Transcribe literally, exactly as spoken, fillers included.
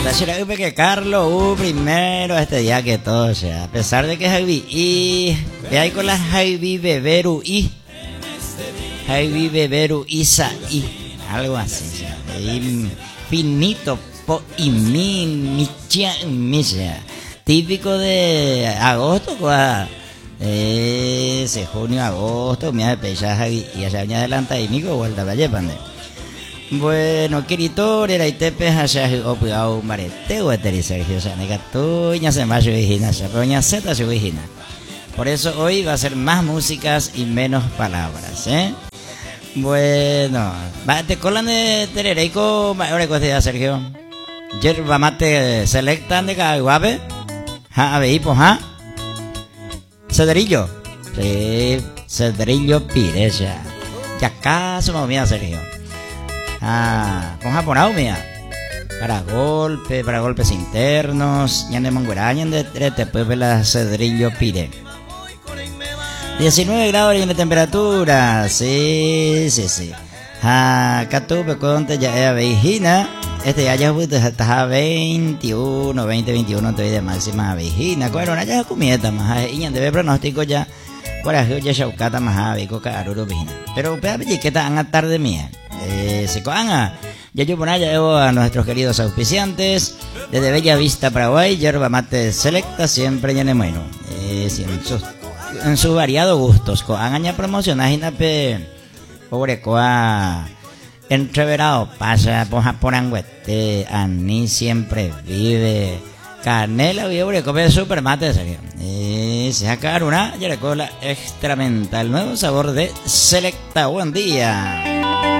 Tachira que Carlos U primero este día que todo, o sea, a pesar de que Javi y que hay con la Javi Beberu y Javi Beberu Isa y algo así, o sea, finito po y mi micha micha típico de agosto, cua ese junio agosto me ha pechado Javi y allá me adelanta y mico vuelta para pande. Bueno, querido, era itepe hacia opiao marete o eteri Sergio Sanega tuña se más vigina, se roña zeta su vigina. Por eso hoy va a ser más músicas y menos palabras, ¿eh? Bueno, va te colan de terereico, ahora cosa Sergio. Yerba mate selectan de caguabe. Ja, abeipo, ja. Cedrillo. Sí, cedrillo pirecha. Ya acaso no mía Sergio. Ah, con japonao mía. Para golpe, para golpes internos. Ya de mangueraña de trete, pues ve la cedrillo pire. diecinueve grados de temperatura. Sí, sí, sí. Ah, catupe conte ya es vigina. Este ya ya está a veintiuno, veinte, veintiuno estoy de máxima vigina. Bueno, una ya comieta más. Y debe pronóstico ya. Por ahí ya chaucata más a vico caruro vigina. Pero pea que tan a tarde mía. Eh, se coanga. Ya yo por allá llevo a nuestros queridos auspiciantes desde Bella Vista, Paraguay, yerba mate selecta, siempre ya en bueno. Eh, sí, en sus en sus variados gustos. Coanga promocionar inape pobre coa entreverado pasa por Japoranguete, Ani siempre vive. Canela vive come super mate serio. Eh, se sacar una ya la extra mental, nuevo sabor de selecta. Buen día.